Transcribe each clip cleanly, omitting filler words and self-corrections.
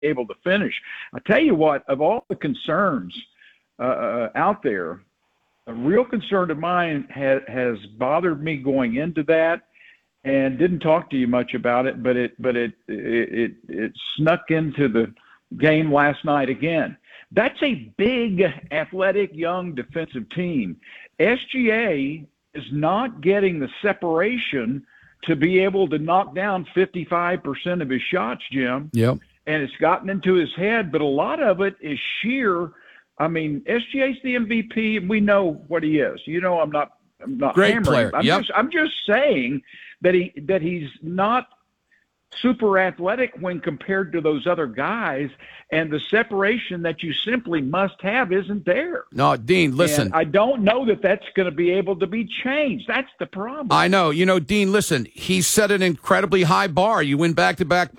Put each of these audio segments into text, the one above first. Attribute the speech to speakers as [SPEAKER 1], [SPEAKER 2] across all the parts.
[SPEAKER 1] able to finish. I tell you what, of all the concerns out there, a real concern of mine has bothered me going into that, and didn't talk to you much about it, but it snuck into the game last night again. That's a big, athletic, young defensive team. SGA is not getting the separation to be able to knock down 55% of his shots, Jim.
[SPEAKER 2] Yep.
[SPEAKER 1] And it's gotten into his head, but a lot of it is sheer. I mean, SGA's the MVP, and we know what he is. You know, I'm not
[SPEAKER 2] great
[SPEAKER 1] hammering.
[SPEAKER 2] player.
[SPEAKER 1] I'm just saying that he's not super athletic when compared to those other guys, and the separation that you simply must have isn't there.
[SPEAKER 2] No, Dean, listen.
[SPEAKER 1] And I don't know that that's going to be able to be changed. That's the problem.
[SPEAKER 2] I know. You know, Dean, listen, he set an incredibly high bar. You win back-to-back,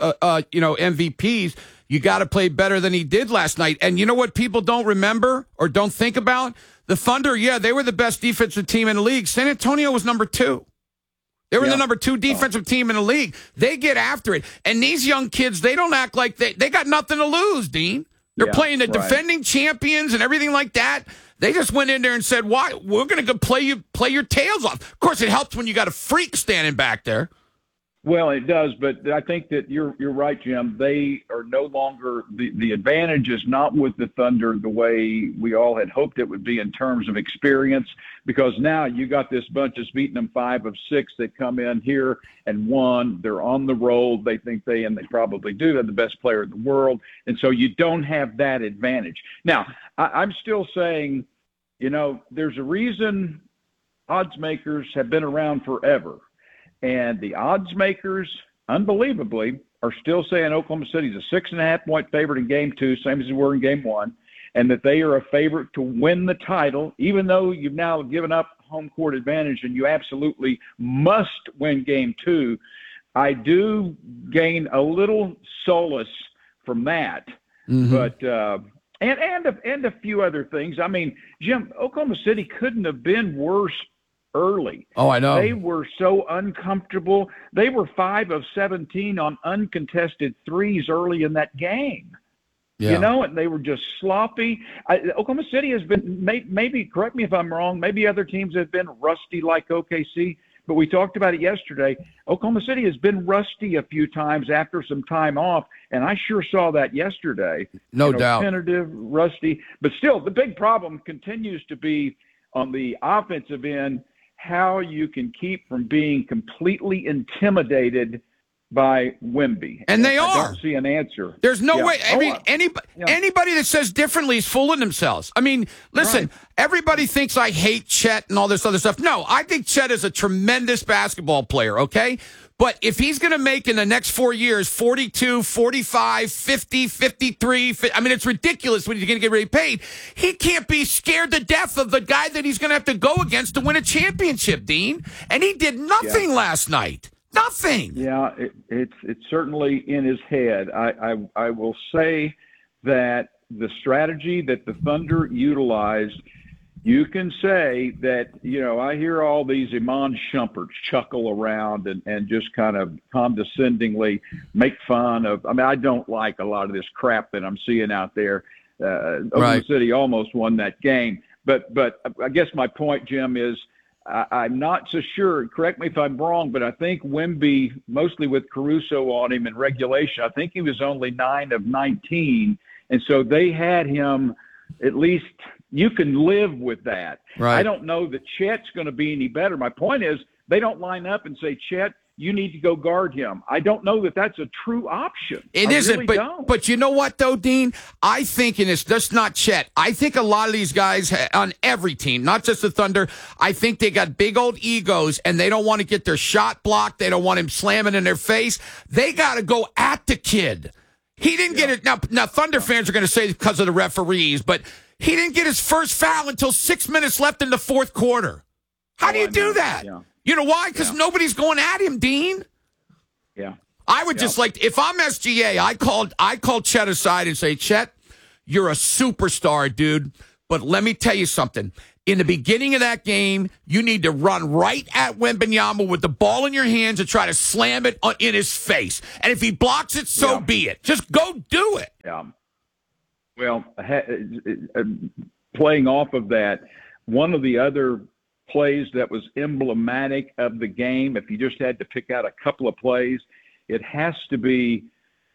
[SPEAKER 2] MVPs. You got to play better than he did last night. And you know what people don't remember or don't think about? The Thunder, yeah, they were the best defensive team in the league. San Antonio was number 2. They were the number 2 defensive team in the league. They get after it. And these young kids, they don't act like they got nothing to lose, Dean. They're playing the defending champions and everything like that. They just went in there and said, "Why? We're going to go play your tails off." Of course, it helps when you got a freak standing back there.
[SPEAKER 1] Well, it does, but I think that you're right, Jim. They are no longer the advantage is not with the Thunder the way we all had hoped it would be in terms of experience, because now you got this bunch that's beating them 5 of 6 that come in here and won. They're on the roll. They think they probably do. They're the best player in the world, and so you don't have that advantage. Now, I'm still saying, you know, there's a reason odds makers have been around forever. And the odds makers, unbelievably, are still saying Oklahoma City's a 6.5-point favorite in Game 2, same as they were in Game 1, and that they are a favorite to win the title, even though you've now given up home court advantage and you absolutely must win Game 2. I do gain a little solace from that, but and a few other things. I mean, Jim, Oklahoma City couldn't have been worse early.
[SPEAKER 2] Oh, I know.
[SPEAKER 1] They were so uncomfortable. They were 5 of 17 on uncontested threes early in that game.
[SPEAKER 2] Yeah.
[SPEAKER 1] You know, and they were just sloppy. Oklahoma City has been, maybe, correct me if I'm wrong, maybe other teams have been rusty like OKC, but we talked about it yesterday. Oklahoma City has been rusty a few times after some time off, and I sure saw that yesterday.
[SPEAKER 2] No doubt.
[SPEAKER 1] Tentative, rusty. But still, the big problem continues to be on the offensive end, how you can keep from being completely intimidated by Wemby.
[SPEAKER 2] And they are.
[SPEAKER 1] I don't see an answer.
[SPEAKER 2] There's no way. I mean, anybody that says differently is fooling themselves. I mean, listen, everybody thinks I hate Chet and all this other stuff. No, I think Chet is a tremendous basketball player, okay? But if he's going to make in the next 4 years 42, 45, 50, 53, I mean, it's ridiculous when he's going to get really paid. He can't be scared to death of the guy that he's going to have to go against to win a championship, Dean. And he did nothing last night. Nothing.
[SPEAKER 1] Yeah, it's certainly in his head. I will say that the strategy that the Thunder utilized, you can say that, you know, I hear all these Iman Shumperts chuckle around and just kind of condescendingly make fun of. I mean, I don't like a lot of this crap that I'm seeing out there. Oklahoma City almost won that game. But I guess my point, Jim, is I'm not so sure. Correct me if I'm wrong, but I think Wemby, mostly with Caruso on him in regulation, I think he was only 9 of 19. And so they had him at least – you can live with that.
[SPEAKER 2] Right.
[SPEAKER 1] I don't know that Chet's going to be any better. My point is they don't line up and say, Chet, you need to go guard him. I don't know that that's a true option.
[SPEAKER 2] It isn't, but you know what, though, Dean? I think, and it's just not Chet, I think a lot of these guys on every team, not just the Thunder, I think they got big old egos, and they don't want to get their shot blocked. They don't want him slamming in their face. They got to go at the kid. He didn't get it. Now, Thunder fans are going to say because of the referees, but he didn't get his first foul until 6 minutes left in the fourth quarter. How do you do that?
[SPEAKER 1] Yeah.
[SPEAKER 2] You know why? Because nobody's going at him, Dean.
[SPEAKER 1] Yeah.
[SPEAKER 2] I would just like, if I'm SGA, I called Chet aside and say, Chet, you're a superstar, dude. But let me tell you something. in the beginning of that game, you need to run right at Wembanyama with the ball in your hands and try to slam it in his face. And if he blocks it, so be it. Just go do it.
[SPEAKER 1] Yeah. Well, playing off of that, one of the other plays that was emblematic of the game, if you just had to pick out a couple of plays, it has to be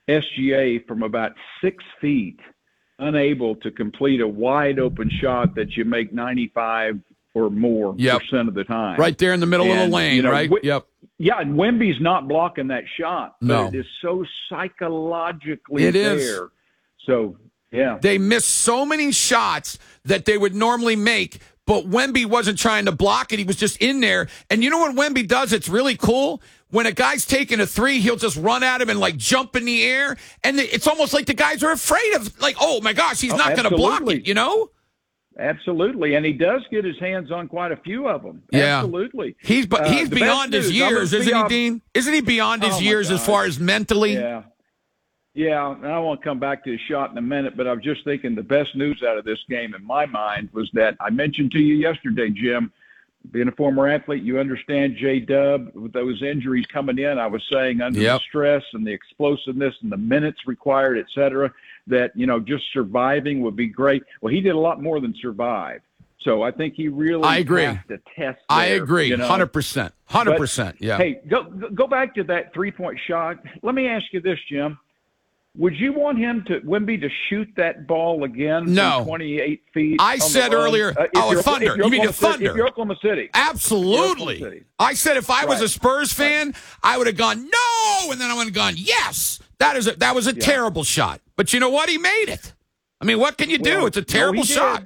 [SPEAKER 1] SGA from about 6 feet, unable to complete a wide open shot that you make 95 or more percent of the time.
[SPEAKER 2] Right there in the middle of the lane, right?
[SPEAKER 1] Yeah, and Wemby's not blocking that shot. But it is so psychologically there. So, yeah.
[SPEAKER 2] They missed so many shots that they would normally make, but Wemby wasn't trying to block it. He was just in there. And you know what Wemby does? It's really cool. When a guy's taking a three, he'll just run at him and, like, jump in the air. And it's almost like the guys are afraid of, like, oh, my gosh, he's not going to block it, you know?
[SPEAKER 1] Absolutely. And he does get his hands on quite a few of them.
[SPEAKER 2] Yeah.
[SPEAKER 1] Absolutely.
[SPEAKER 2] He's beyond his years, isn't he, Dean? Isn't he beyond his years as far as mentally?
[SPEAKER 1] Yeah. Yeah, and I want to come back to his shot in a minute, but I was just thinking the best news out of this game in my mind was that I mentioned to you yesterday, Jim, being a former athlete, you understand J-Dub, with those injuries coming in, I was saying under the stress and the explosiveness and the minutes required, et cetera, that, you know, just surviving would be great. Well, he did a lot more than survive. So I think he really has to test there,
[SPEAKER 2] I agree,
[SPEAKER 1] you know?
[SPEAKER 2] 100%. 100%, yeah.
[SPEAKER 1] Hey, go back to that three-point shot. Let me ask you this, Jim. Would you want Wemby to shoot that ball again from 28 feet?
[SPEAKER 2] I said earlier, Thunder. You mean the Thunder?
[SPEAKER 1] If you're Oklahoma City.
[SPEAKER 2] Absolutely. I said if I was a Spurs fan, I would have gone, no, and then I would have gone, yes. That was a terrible shot. But you know what? He made it. I mean, what can you do? It's a terrible shot.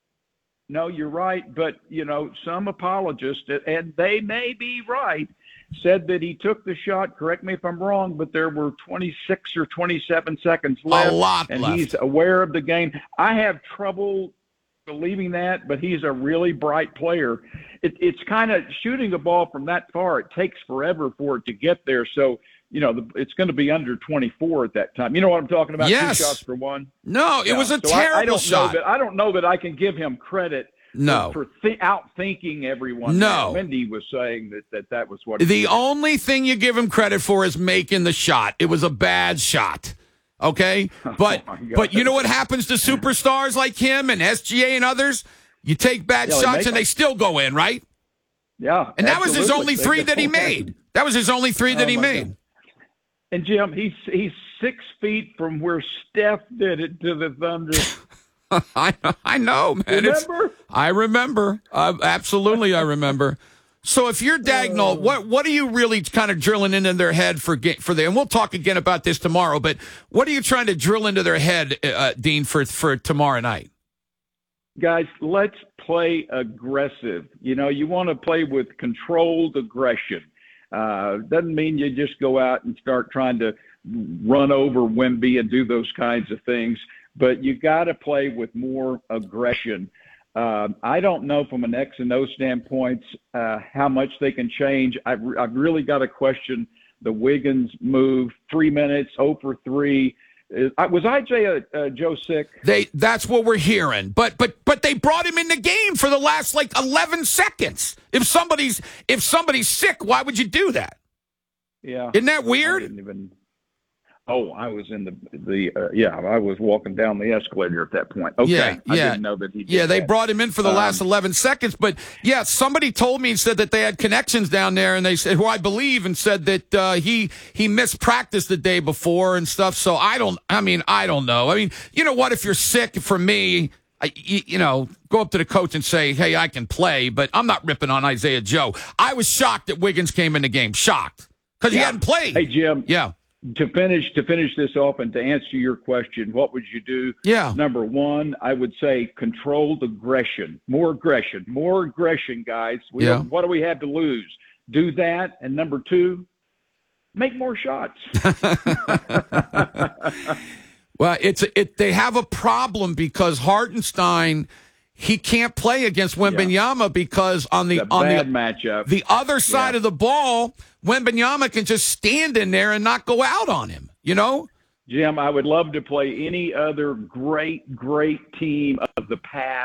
[SPEAKER 1] No, you're right. But, you know, some apologists, and they may be right, said that he took the shot, correct me if I'm wrong, but there were 26 or 27 seconds left.
[SPEAKER 2] A lot
[SPEAKER 1] and
[SPEAKER 2] left.
[SPEAKER 1] He's aware of the game. I have trouble believing that, but he's a really bright player. It's kind of shooting a ball from that far. It takes forever for it to get there. So, you know, it's going to be under 24 at that time. You know what I'm talking about?
[SPEAKER 2] Yes.
[SPEAKER 1] 2 shots for one.
[SPEAKER 2] No, it was a terrible shot.
[SPEAKER 1] I don't know that I can give him credit for outthinking everyone.
[SPEAKER 2] No.
[SPEAKER 1] Wendy was saying that was what
[SPEAKER 2] the only thing you give him credit for is making the shot. It was a bad shot. Okay? But you know what happens to superstars like him and SGA and others? You take bad shots and they still go in, right?
[SPEAKER 1] Yeah.
[SPEAKER 2] And that was his only three that he made. That was his only three that he made.
[SPEAKER 1] God. And Jim, he's 6 feet from where Steph did it to the Thunder.
[SPEAKER 2] I know, man.
[SPEAKER 1] Remember?
[SPEAKER 2] I remember. Absolutely, I remember. So if you're Dagnall, what are you really kind of drilling into their head for the? And we'll talk again about this tomorrow. But what are you trying to drill into their head, Dean, for tomorrow night?
[SPEAKER 1] Guys, let's play aggressive. You know, you want to play with controlled aggression. Doesn't mean you just go out and start trying to run over Wemby and do those kinds of things. But you got to play with more aggression. I don't know from an X and O standpoint how much they can change. I've really got to question the Wiggins move. 3 minutes, 0 for 3. Was Joe sick?
[SPEAKER 2] That's what we're hearing. But they brought him in the game for the last 11 seconds. If somebody's sick, why would you do that?
[SPEAKER 1] Yeah,
[SPEAKER 2] isn't that weird?
[SPEAKER 1] I didn't even. Oh, I was in I was walking down the escalator at that point. Okay.
[SPEAKER 2] Yeah.
[SPEAKER 1] I didn't know that he did
[SPEAKER 2] they
[SPEAKER 1] that.
[SPEAKER 2] brought him in for the last 11 seconds. But, somebody told me and said that they had connections down there, and they said, who I believe, and said that he missed practice the day before and stuff. So I don't know. I mean, you know what? If you're sick, for me, go up to the coach and say, hey, I can play, but I'm not ripping on Isaiah Joe. I was shocked that Wiggins came in the game. Shocked. Because he hadn't played.
[SPEAKER 1] Hey, Jim.
[SPEAKER 2] Yeah.
[SPEAKER 1] To finish this off and to answer your question, what would you do?
[SPEAKER 2] Yeah.
[SPEAKER 1] Number one, I would say controlled aggression. More aggression, guys. What do we have to lose? Do that. And number two, make more shots.
[SPEAKER 2] Well, they have a problem because Hartenstein, he can't play against Wembanyama because on the
[SPEAKER 1] matchup.
[SPEAKER 2] The other side of the ball, Wembanyama can just stand in there and not go out on him, you know?
[SPEAKER 1] Jim, I would love to play any other great team of the past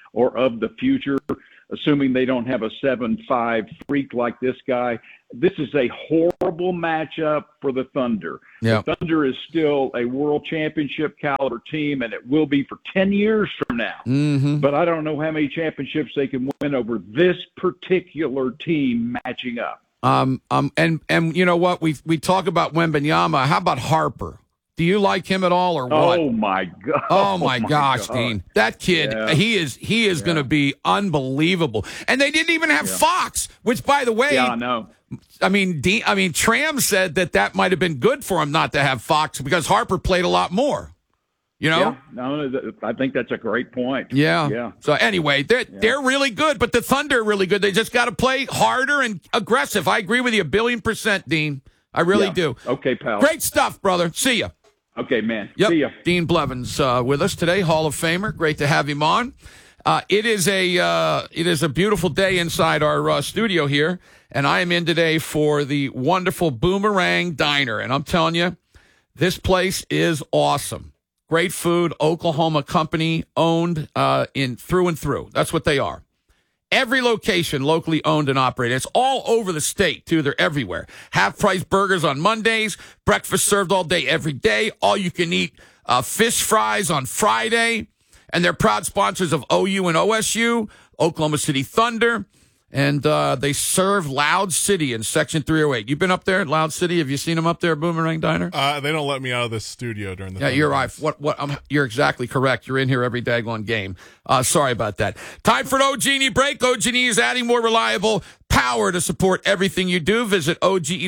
[SPEAKER 1] or of the future, assuming they don't have a 7-5 freak like this guy. This is a horrible matchup for the Thunder.
[SPEAKER 2] Yeah.
[SPEAKER 1] The Thunder is still a world championship caliber team, and it will be for 10 years from now.
[SPEAKER 2] Mm-hmm.
[SPEAKER 1] But I don't know how many championships they can win over this particular team matching up.
[SPEAKER 2] And you know what? We talk about Wembanyama. How about Harper? Do you like him at all, or what?
[SPEAKER 1] Oh my God!
[SPEAKER 2] Oh my gosh, Dean! That kid, he is going to be unbelievable. And they didn't even have Fox, which, by the way,
[SPEAKER 1] I know.
[SPEAKER 2] I mean, Tram said that might have been good for him not to have Fox because Harper played a lot more. You know?
[SPEAKER 1] Yeah, no, I think that's a great point.
[SPEAKER 2] Yeah. So anyway, they're really good, but the Thunder are really good. They just got to play harder and aggressive. I agree with you 1,000,000,000%, Dean. I really do.
[SPEAKER 1] Okay, pal.
[SPEAKER 2] Great stuff, brother. See ya.
[SPEAKER 1] Okay, man.
[SPEAKER 2] Yep.
[SPEAKER 1] See ya.
[SPEAKER 2] Dean Blevins with us today, Hall of Famer. Great to have him on. It is a beautiful day inside our studio here, and I am in today for the wonderful Boomerang Diner, and I'm telling you, this place is awesome. Great food, Oklahoma company, owned in through and through. That's what they are. Every location locally owned and operated. It's all over the state, too. They're everywhere. Half-price burgers on Mondays, breakfast served all day, every day, all-you-can-eat fish fries on Friday, and they're proud sponsors of OU and OSU, Oklahoma City Thunder, and they serve Loud City in Section 308. You've been up there at Loud City? Have you seen them up there at Boomerang Diner?
[SPEAKER 3] They don't let me out of the studio during the.
[SPEAKER 2] Yeah, you're right. You're exactly correct. You're in here every daggone game. Sorry about that. Time for an OG&E break. OG&E is adding more reliable power to support everything you do. Visit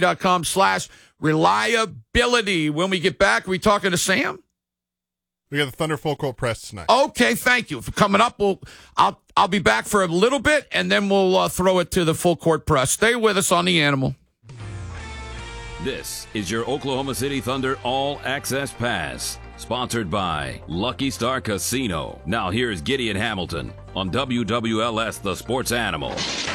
[SPEAKER 2] OGE.com/reliability. When we get back, are we talking to Sam?
[SPEAKER 3] We got the Thunder Full Court Press tonight.
[SPEAKER 2] Okay, thank you for coming up. I'll be back for a little bit, and then we'll throw it to the Full Court Press. Stay with us on the Animal.
[SPEAKER 4] This is your Oklahoma City Thunder All Access Pass, sponsored by Lucky Star Casino. Now here's Gideon Hamilton on WWLS, the Sports Animal.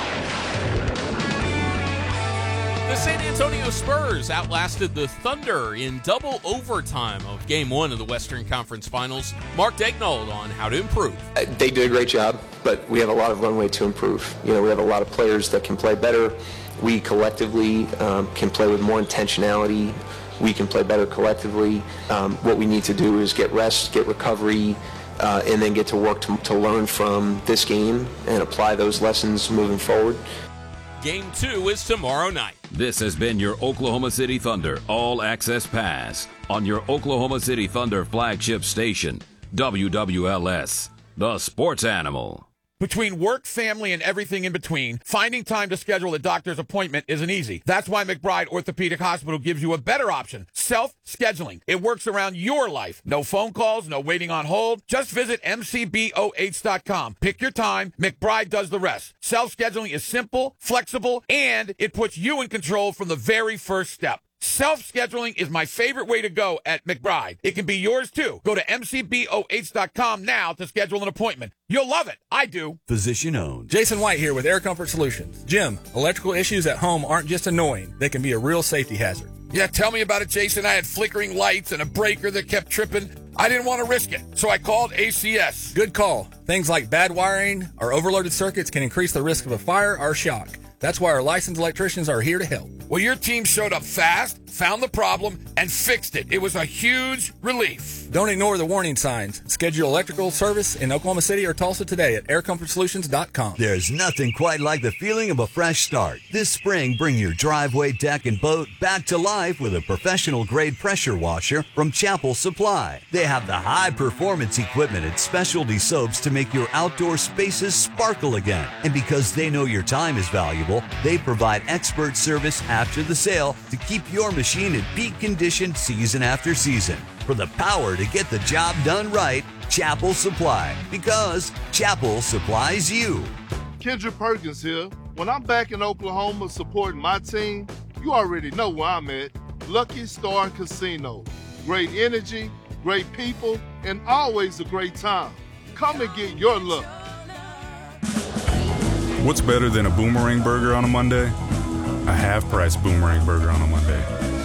[SPEAKER 5] The San Antonio Spurs outlasted the Thunder in double overtime of Game 1 of the Western Conference Finals. Mark Daignault on how to improve.
[SPEAKER 6] They did a great job, but we have a lot of runway to improve. We have a lot of players that can play better. We collectively can play with more intentionality. We can play better collectively. What we need to do is get rest, get recovery, and then get to work to learn from this game and apply those lessons moving forward.
[SPEAKER 5] Game 2 is tomorrow night.
[SPEAKER 4] This has been your Oklahoma City Thunder All Access Pass on your Oklahoma City Thunder flagship station, WWLS, the Sports Animal.
[SPEAKER 2] Between work, family, and everything in between, finding time to schedule a doctor's appointment isn't easy. That's why McBride Orthopedic Hospital gives you a better option, self-scheduling. It works around your life. No phone calls, no waiting on hold. Just visit mcboh.com. Pick your time. McBride does the rest. Self-scheduling is simple, flexible, and it puts you in control from the very first step. Self-scheduling is my favorite way to go at McBride. It can be yours, too. Go to mcboh.com now to schedule an appointment. You'll love it. I do.
[SPEAKER 7] Physician owned.
[SPEAKER 8] Jason White here with Air Comfort Solutions. Jim, electrical issues at home aren't just annoying. They can be a real safety hazard.
[SPEAKER 2] Yeah, tell me about it, Jason. I had flickering lights and a breaker that kept tripping. I didn't want to risk it, so I called ACS.
[SPEAKER 8] Good call. Things like bad wiring or overloaded circuits can increase the risk of a fire or shock. That's why our licensed electricians are here to help.
[SPEAKER 2] Well, your team showed up fast, found the problem, and fixed it. It was a huge relief.
[SPEAKER 8] Don't ignore the warning signs. Schedule electrical service in Oklahoma City or Tulsa today at aircomfortsolutions.com.
[SPEAKER 7] There's nothing quite like the feeling of a fresh start. This spring, bring your driveway, deck, and boat back to life with a professional-grade pressure washer from Chapel Supply. They have the high-performance equipment and specialty soaps to make your outdoor spaces sparkle again. And because they know your time is valuable, they provide expert service after the sale to keep your machine in peak condition season after season. For the power to get the job done right, Chapel Supply, because Chapel supplies you.
[SPEAKER 9] Kendrick Perkins here. When I'm back in Oklahoma supporting my team, you already know where I'm at. Lucky Star Casino. Great energy, great people, and always a great time. Come and get your luck.
[SPEAKER 10] What's better than a Boomerang burger on a Monday? A half-price Boomerang burger on a Monday.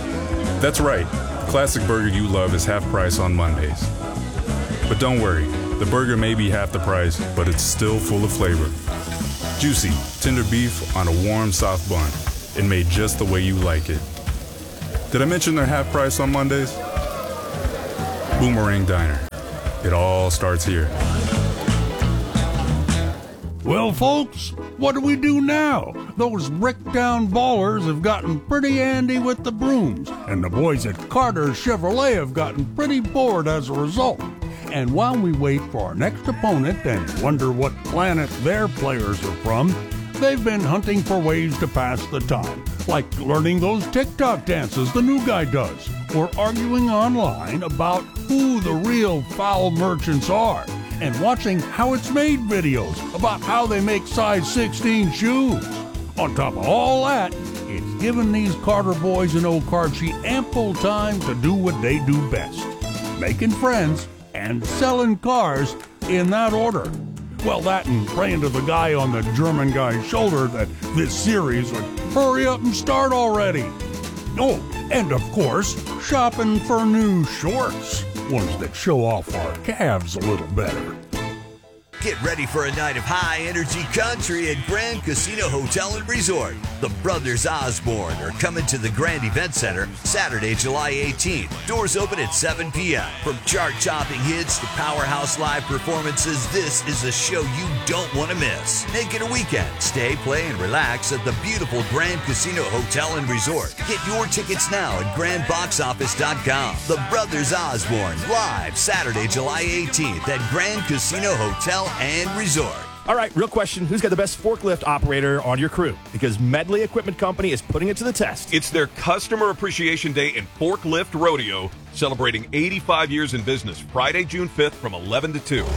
[SPEAKER 10] That's right. The classic burger you love is half price on Mondays. But don't worry, The burger may be half the price, but it's still full of flavor. Juicy, tender beef on a warm, soft bun, and made just the way you like it. Did I mention they're half price on Mondays? Boomerang Diner. It all starts here.
[SPEAKER 11] Well, folks, what do we do now? Those brick-down ballers have gotten pretty handy with the brooms, and the boys at Carter's Chevrolet have gotten pretty bored as a result. And while we wait for our next opponent and wonder what planet their players are from, they've been hunting for ways to pass the time, like learning those TikTok dances the new guy does, or arguing online about who the real foul merchants are, and watching how it's made videos about how they make size 16 shoes. On top of all that, it's given these Carter boys and Okarchi ample time to do what they do best, making friends and selling cars in that order. Well, that and praying to the guy on the German guy's shoulder that this series would hurry up and start already. Oh, and of course, shopping for new shorts, ones that show off our calves a little better.
[SPEAKER 7] Get ready for a night of high-energy country at Grand Casino Hotel and Resort. The Brothers Osborne are coming to the Grand Event Center Saturday, July 18th. Doors open at 7 p.m. From chart-topping hits to powerhouse live performances, this is a show you don't want to miss. Make it a weekend. Stay, play, and relax at the beautiful Grand Casino Hotel and Resort. Get your tickets now at grandboxoffice.com. The Brothers Osborne, live Saturday, July 18th at Grand Casino Hotel and Resort.
[SPEAKER 12] All right, real question. Who's got the best forklift operator on your crew? Because Medley Equipment Company is putting it to the test.
[SPEAKER 13] It's their Customer Appreciation Day and Forklift Rodeo, celebrating 85 years in business, Friday, June 5th from 11 to 2.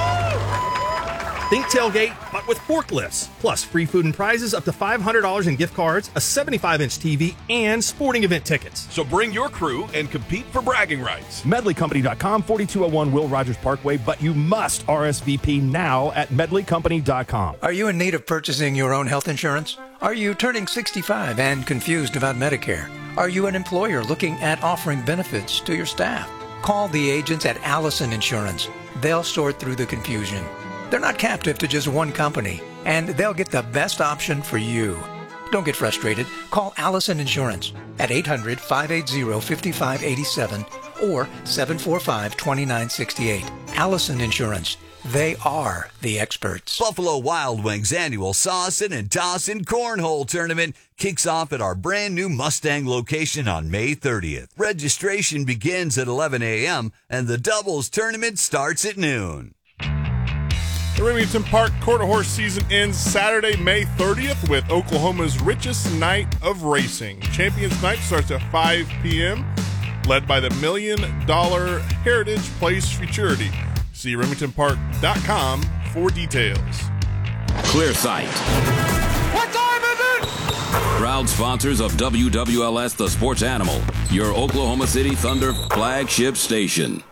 [SPEAKER 12] Think tailgate, but with forklifts. Plus, free food and prizes up to $500 in gift cards, a 75-inch TV, and sporting event tickets.
[SPEAKER 13] So bring your crew and compete for bragging rights.
[SPEAKER 12] MedleyCompany.com, 4201 Will Rogers Parkway, but you must RSVP now at MedleyCompany.com.
[SPEAKER 14] Are you in need of purchasing your own health insurance? Are you turning 65 and confused about Medicare? Are you an employer looking at offering benefits to your staff? Call the agents at Allison Insurance. They'll sort through the confusion. They're not captive to just one company, and they'll get the best option for you. Don't get frustrated. Call Allison Insurance at 800-580-5587 or 745-2968. Allison Insurance. They are the experts.
[SPEAKER 7] Buffalo Wild Wings annual Saucin' and Tossin' Cornhole Tournament kicks off at our brand new Mustang location on May 30th. Registration begins at 11 a.m. and the doubles tournament starts at noon.
[SPEAKER 3] The Remington Park Quarter Horse season ends Saturday, May 30th with Oklahoma's richest night of racing. Champions Night starts at 5 p.m., led by the $1 million Heritage Place Futurity. See RemingtonPark.com for details.
[SPEAKER 4] Clear Sight.
[SPEAKER 15] What time is it?
[SPEAKER 4] Proud sponsors of WWLS The Sports Animal, your Oklahoma City Thunder flagship station.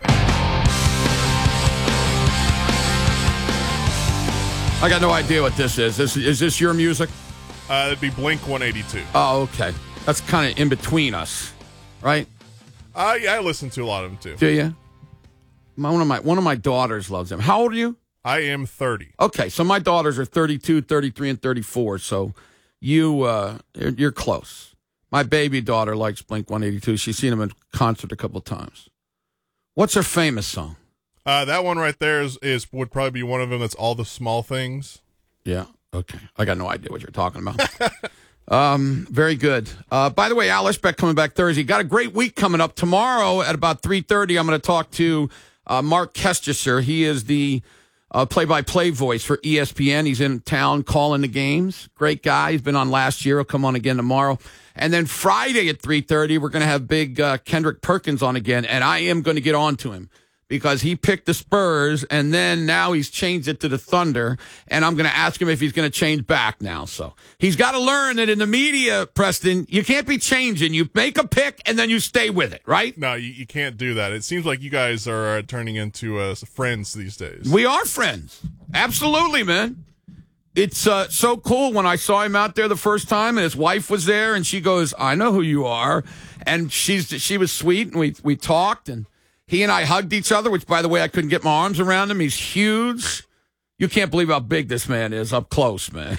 [SPEAKER 2] I got no idea what this is. Is this your music?
[SPEAKER 3] It'd be Blink 182.
[SPEAKER 2] Oh, okay. That's kind of in between us, right?
[SPEAKER 3] Yeah, I listen to a lot of them too.
[SPEAKER 2] Do you? One of my daughters loves them. How old are you?
[SPEAKER 3] I am 30.
[SPEAKER 2] Okay, so my daughters are 32, 33, and 34. So you're close. My baby daughter likes Blink 182. She's seen them in concert a couple of times. What's her famous song?
[SPEAKER 3] That one right there would probably be one of them. That's All the Small Things.
[SPEAKER 2] Yeah. Okay. I got no idea what you're talking about. Very good. By the way, Al Ishbeck coming back Thursday. Got a great week coming up. Tomorrow at about 3:30, I'm going to talk to Mark Kestecher. He is the play-by-play voice for ESPN. He's in town calling the games. Great guy. He's been on last year. He'll come on again tomorrow. And then Friday at 3:30, we're going to have big Kendrick Perkins on again, and I am going to get on to him, because he picked the Spurs, and then now he's changed it to the Thunder, and I'm going to ask him if he's going to change back now. So he's got to learn that in the media, Preston, you can't be changing. You make a pick, and then you stay with it, right?
[SPEAKER 3] No, you can't do that. It seems like you guys are turning into friends these days.
[SPEAKER 2] We are friends. Absolutely, man. It's so cool. When I saw him out there the first time, and his wife was there, and she goes, "I know who you are," and she was sweet, and we talked, and He and I hugged each other, which, by the way, I couldn't get my arms around him. He's huge. You can't believe how big this man is up close, man.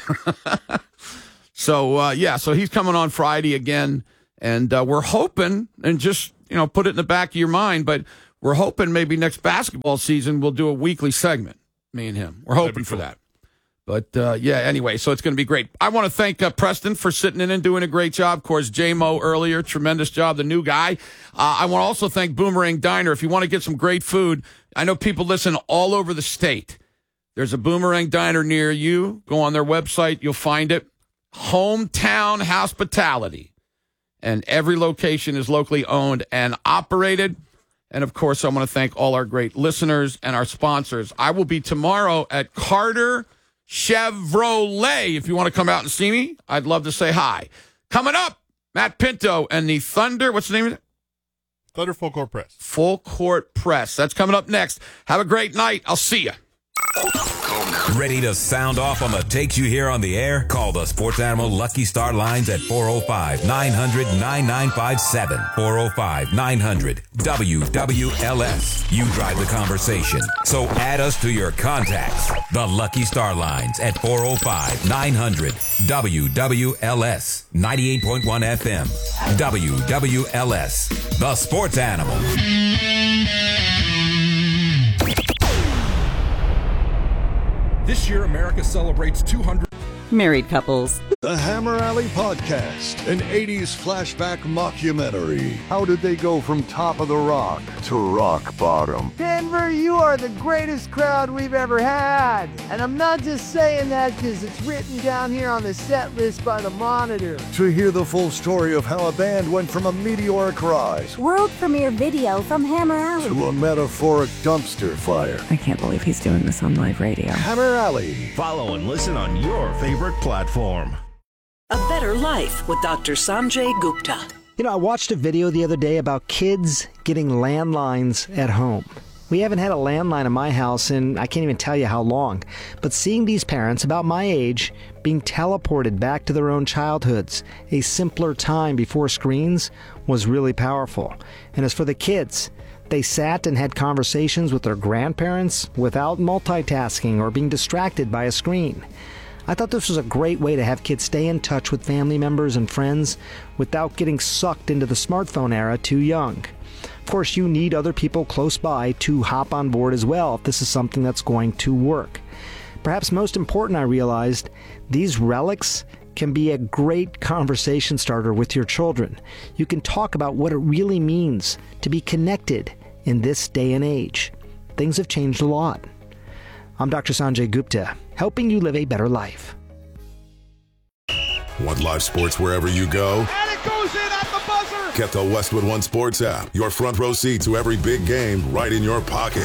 [SPEAKER 2] So he's coming on Friday again, and we're hoping, and just, put it in the back of your mind, but we're hoping maybe next basketball season we'll do a weekly segment, me and him. We're hoping for that. But, anyway, so it's going to be great. I want to thank Preston for sitting in and doing a great job. Of course, J-Mo earlier, tremendous job, the new guy. I want to also thank Boomerang Diner. If you want to get some great food, I know people listen all over the state. There's a Boomerang Diner near you. Go on their website. You'll find it. Hometown Hospitality. And every location is locally owned and operated. And, of course, I want to thank all our great listeners and our sponsors. I will be tomorrow at Carter Chevrolet. If you want to come out and see me, I'd love to say hi. Coming up, Matt Pinto and the Thunder. What's the name of it?
[SPEAKER 3] Thunder Full Court Press.
[SPEAKER 2] Full Court Press. That's coming up next. Have a great night. I'll see you.
[SPEAKER 16] Ready to sound off on the takes you hear on the air? Call the Sports Animal Lucky Star lines at 405-900-9957. 405-900-WWLS. You drive the conversation, so add us to your contacts. The Lucky Star lines at 405-900-WWLS. 98.1 FM. WWLS. The Sports Animal.
[SPEAKER 17] This year, America celebrates 200
[SPEAKER 18] married couples.
[SPEAKER 19] The Hammer Alley Podcast, an 80s flashback mockumentary. How did they go from top of the rock to rock bottom?
[SPEAKER 20] Denver, you are the greatest crowd we've ever had. And I'm not just saying that because it's written down here on the set list by the Monitor.
[SPEAKER 19] To hear the full story of how a band went from a meteoric rise,
[SPEAKER 21] world premiere video from Hammer Alley,
[SPEAKER 19] to a metaphoric dumpster fire.
[SPEAKER 21] I can't believe he's doing this on live radio.
[SPEAKER 19] Hammer Alley.
[SPEAKER 22] Follow and listen on your favorite platform.
[SPEAKER 23] A Better Life with Dr. Sanjay Gupta.
[SPEAKER 24] I watched a video the other day about kids getting landlines at home. We haven't had a landline in my house in I can't even tell you how long. But seeing these parents about my age being teleported back to their own childhoods, a simpler time before screens, was really powerful. And as for the kids, they sat and had conversations with their grandparents without multitasking or being distracted by a screen. I thought this was a great way to have kids stay in touch with family members and friends without getting sucked into the smartphone era too young. Of course, you need other people close by to hop on board as well if this is something that's going to work. Perhaps most important, I realized, these relics can be a great conversation starter with your children. You can talk about what it really means to be connected in this day and age. Things have changed a lot. I'm Dr. Sanjay Gupta, helping you live a better life.
[SPEAKER 25] Want live sports wherever you go?
[SPEAKER 15] And it goes in at the buzzer!
[SPEAKER 25] Get the Westwood One Sports app. Your front row seat to every big game right in your pocket.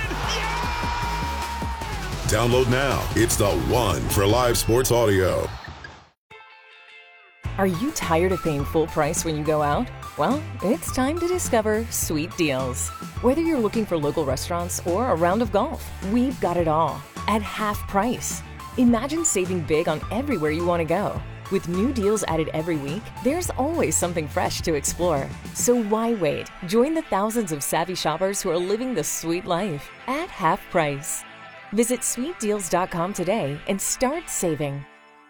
[SPEAKER 25] Download now. It's the one for live sports audio.
[SPEAKER 26] Are you tired of paying full price when you go out? Well, it's time to discover Sweet Deals. Whether you're looking for local restaurants or a round of golf, we've got it all at half price. Imagine saving big on everywhere you want to go. With new deals added every week, there's always something fresh to explore. So why wait? Join the thousands of savvy shoppers who are living the sweet life at half price. Visit sweetdeals.com today and start saving.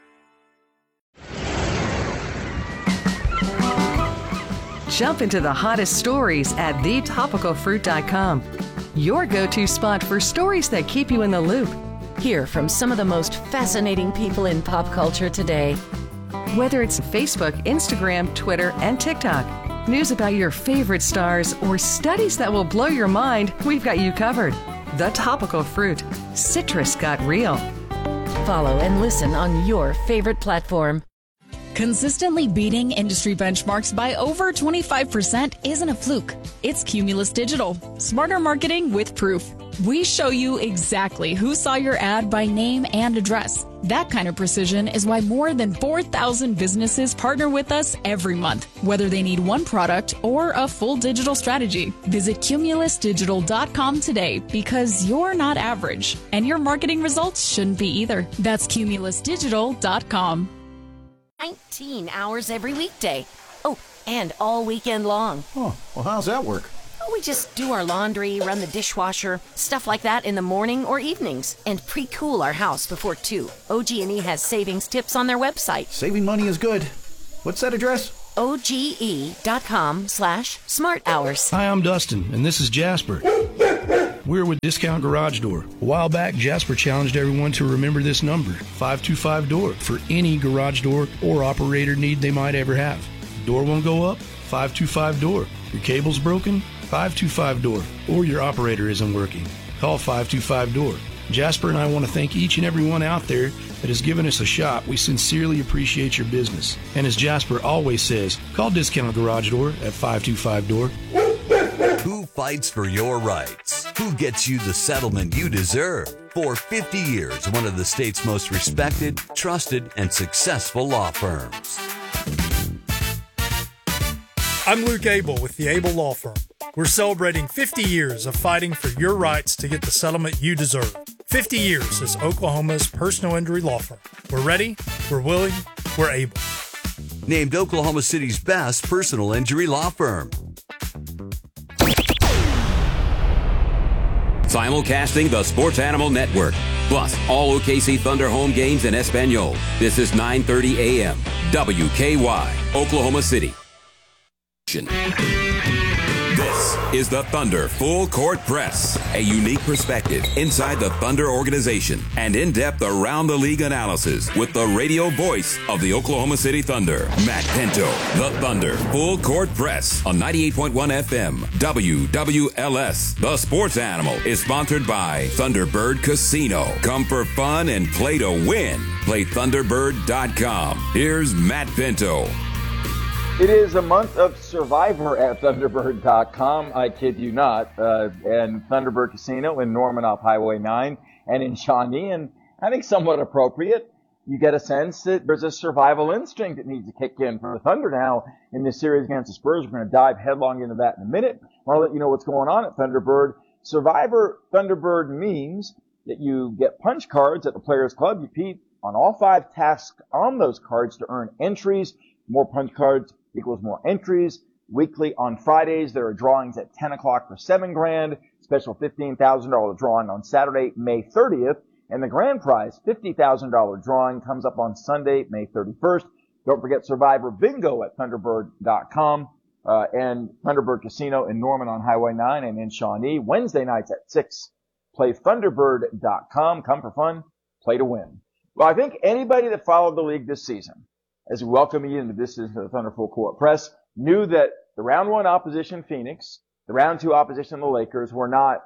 [SPEAKER 27] Jump into the hottest stories at thetopicalfruit.com. Your go-to spot for stories that keep you in the loop.
[SPEAKER 28] Hear from some of the most fascinating people in pop culture today.
[SPEAKER 27] Whether it's Facebook, Instagram, Twitter, and TikTok, news about your favorite stars, or studies that will blow your mind, we've got you covered. The Topical Fruit. Citrus got real.
[SPEAKER 28] Follow and listen on your favorite platform.
[SPEAKER 29] Consistently beating industry benchmarks by over 25% isn't a fluke. It's Cumulus Digital. Smarter marketing with proof. We show you exactly who saw your ad by name and address. That kind of precision is why more than 4,000 businesses partner with us every month, whether they need one product or a full digital strategy. Visit cumulusdigital.com today because you're not average, and your marketing results shouldn't be either. That's cumulusdigital.com.
[SPEAKER 28] 19 hours every weekday. Oh, and all weekend long.
[SPEAKER 30] Oh, well, how's that work?
[SPEAKER 28] about we just do our laundry, run the dishwasher, stuff like that in the morning or evenings, and pre-cool our house before 2? OG&E has savings tips on their website.
[SPEAKER 1] Saving money is good. What's that address?
[SPEAKER 28] OGE.com/smart hours.
[SPEAKER 5] Hi, I'm Dustin, and this is Jasper. We're with Discount Garage Door. A while back, Jasper challenged everyone to remember this number, 525-DOOR, for any garage door or operator need they might ever have. Door won't go up? 525-DOOR. Your cable's broken? 525-DOOR. Or your operator isn't working? Call 525-DOOR. Jasper and I want to thank each and every one out there that has given us a shot. We sincerely appreciate your business. And as Jasper always says, call Discount Garage Door at 525-DOOR.
[SPEAKER 7] Who fights for your rights? Who gets you the settlement you deserve? For 50 years, one of the state's most respected, trusted, and successful law firms.
[SPEAKER 6] I'm Luke Abel with the Abel Law Firm. We're celebrating 50 years of fighting for your rights to get the settlement you deserve. 50 years as Oklahoma's personal injury law firm. We're ready, we're willing, we're able.
[SPEAKER 7] Named Oklahoma City's best personal injury law firm.
[SPEAKER 4] Simulcasting the Sports Animal Network, plus all OKC Thunder home games in Espanol. This is 9:30 a.m. WKY, Oklahoma City. This is the Thunder Full Court Press, a unique perspective inside the Thunder organization and in-depth around-the-league analysis with the radio voice of the Oklahoma City Thunder, Matt Pinto. The Thunder Full Court Press on 98.1 FM, WWLS. The Sports Animal is sponsored by Thunderbird Casino. Come for fun and play to win. Play Thunderbird.com. Here's Matt Pinto.
[SPEAKER 8] It is a month of Survivor at Thunderbird.com. I kid you not. And Thunderbird Casino in Norman off Highway 9 and in Shawnee. And I think somewhat appropriate. You get a sense that there's a survival instinct that needs to kick in for the Thunder now in this series against the Spurs. We're going to dive headlong into that in a minute. I'll let you know what's going on at Thunderbird. Survivor Thunderbird means that you get punch cards at the Players Club. You compete on all 5 tasks on those cards to earn entries. More punch cards equals more entries. Weekly on Fridays, there are drawings at 10 o'clock for $7,000. Special $15,000 drawing on Saturday, May 30th. And the grand prize, $50,000 drawing, comes up on Sunday, May 31st. Don't forget Survivor Bingo at Thunderbird.com and Thunderbird Casino in Norman on Highway 9 and in Shawnee. Wednesday nights at 6. Play Thunderbird.com. Come for fun, play to win. Well, I think anybody that followed the league this season, as we welcome you into this is the Thunder Full Court Press, knew that the round 1 opposition, Phoenix, the round 2 opposition, the Lakers, were not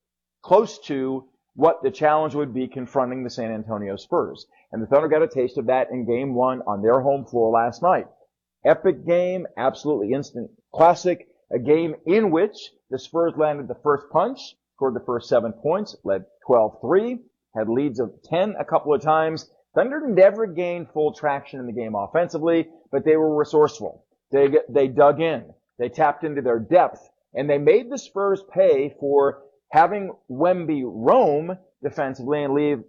[SPEAKER 8] close to what the challenge would be confronting the San Antonio Spurs. And the Thunder got a taste of that in Game 1 on their home floor last night. Epic game, absolutely instant classic, a game in which the Spurs landed the first punch, scored the first 7 points, led 12-3, had leads of 10 a couple of times. Thunder never gained full traction in the game offensively, but they were resourceful. They dug in. They tapped into their depth, and they made the Spurs pay for having Wemby roam defensively and leave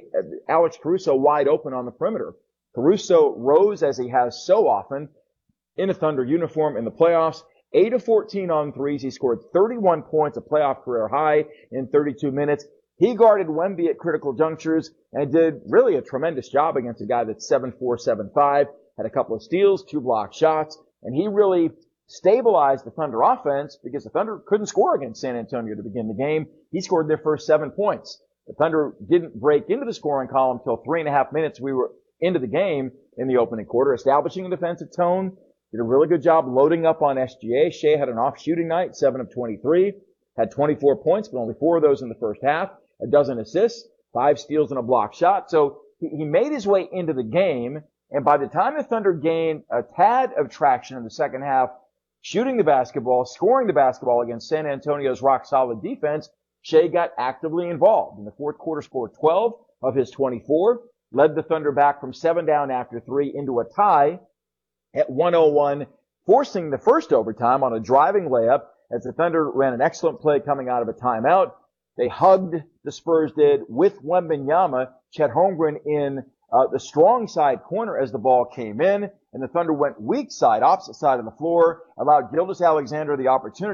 [SPEAKER 8] Alex Caruso wide open on the perimeter. Caruso rose, as he has so often, in a Thunder uniform in the playoffs. 8 of 14 on threes. He scored 31 points, a playoff career high in 32 minutes. He guarded Wemby at critical junctures and did really a tremendous job against a guy that's 7'4", 7'5", had a couple of steals, 2 block shots, and he really stabilized the Thunder offense because the Thunder couldn't score against San Antonio to begin the game. He scored their first 7 points. The Thunder didn't break into the scoring column until 3.5 minutes we were into the game in the opening quarter, establishing a defensive tone. Did a really good job loading up on SGA. Shea had an off shooting night, 7 of 23, had 24 points, but only 4 of those in the first half. A dozen assists, 5 steals and a block shot. So he made his way into the game, and by the time the Thunder gained a tad of traction in the second half, shooting the basketball, scoring the basketball against San Antonio's rock-solid defense, Shea got actively involved. In the fourth quarter, scored 12 of his 24, led the Thunder back from 7 down after 3 into a tie at 101, forcing the first overtime on a driving layup as the Thunder ran an excellent play coming out of a timeout. They hugged, the Spurs did, with Wembanyama, Chet Holmgren in the strong side corner as the ball came in, and the Thunder went weak side, opposite side of the floor, allowed Gilgeous-Alexander the opportunity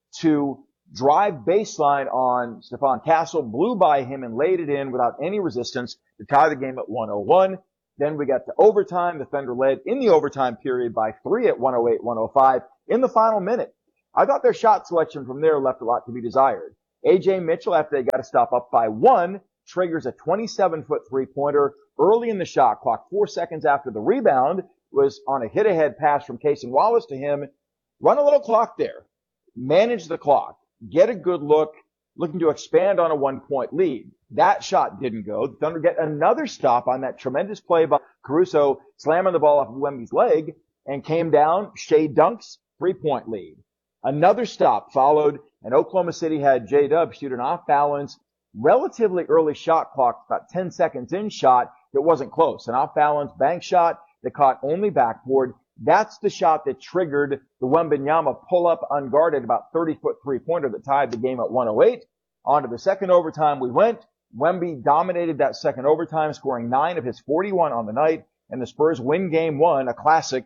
[SPEAKER 8] to drive baseline on Stephon Castle, blew by him and laid it in without any resistance to tie the game at 101. Then we got to overtime. The Thunder led in the overtime period by 3 at 108-105 in the final minute. I thought their shot selection from there left a lot to be desired. A.J. Mitchell, after they got to stop up by 1, triggers a 27-foot three-pointer early in the shot clock. 4 seconds after the rebound was on a hit-ahead pass from Cason Wallace to him. Run a little clock there. Manage the clock. Get a good look. Looking to expand on a 1-point lead. That shot didn't go. The Thunder get another stop on that tremendous play by Caruso, slamming the ball off of Wemby's leg, and came down. Shea Dunks, 3-point lead. Another stop followed, and Oklahoma City had J-Dub shoot an off-balance, relatively early shot clock, about 10 seconds in shot that wasn't close. An off-balance bank shot that caught only backboard. That's the shot that triggered the Wembanyama pull-up unguarded, about 30-foot three-pointer that tied the game at 108. On to the second overtime we went. Wemby dominated that second overtime, scoring 9 of his 41 on the night, and the Spurs win game 1, a classic,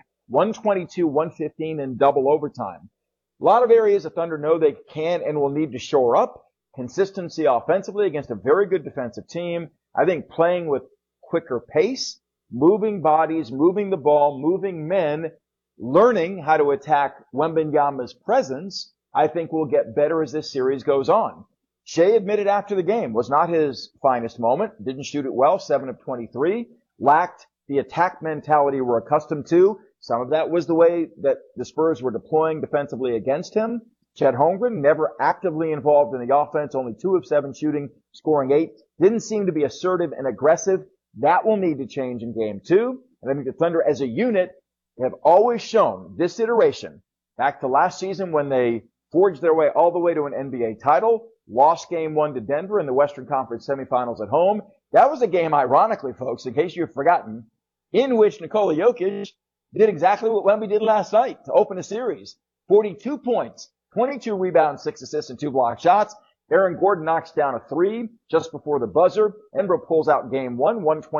[SPEAKER 8] 122-115 in double overtime. A lot of areas the Thunder know they can and will need to shore up. Consistency offensively against a very good defensive team. I think playing with quicker pace, moving bodies, moving the ball, moving men, learning how to attack Wembanyama's presence, I think will get better as this series goes on. Shea admitted after the game was not his finest moment, didn't shoot it well, 7 of 23, lacked the attack mentality we're accustomed to. Some of that was the way that the Spurs were deploying defensively against him. Chet Holmgren, never actively involved in the offense, only 2 of 7 shooting, scoring 8, didn't seem to be assertive and aggressive. That will need to change in game 2. And I think the Thunder as a unit have always shown this iteration, back to last season when they forged their way all the way to an NBA title, lost game 1 to Denver in the Western Conference semifinals at home. That was a game, ironically, folks, in case you've forgotten, in which Nikola Jokic did exactly what Wemby did last night to open a series. 42 points, 22 rebounds, 6 assists, and 2 block shots. Aaron Gordon knocks down a 3 just before the buzzer. Denver pulls out game 1,